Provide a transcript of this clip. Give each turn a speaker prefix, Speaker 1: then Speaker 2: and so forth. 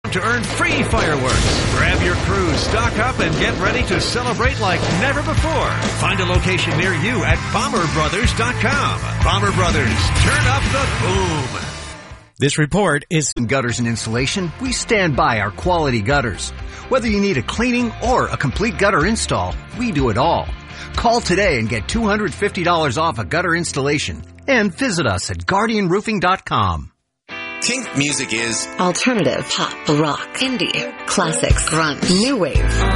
Speaker 1: to earn free fireworks. Grab your crew, stock up, and get ready to celebrate like never before. Find a location near you at BomberBrothers.com. Bomber Brothers, turn up the boom.
Speaker 2: This report is
Speaker 3: in gutters and insulation. We stand by our quality gutters. Whether you need a cleaning or a complete gutter install, we do it all. Call today and get $250 off a gutter installation. And visit us at GuardianRoofing.com.
Speaker 4: Kink music is
Speaker 5: alternative, pop, rock, indie, classics, grunge, new wave.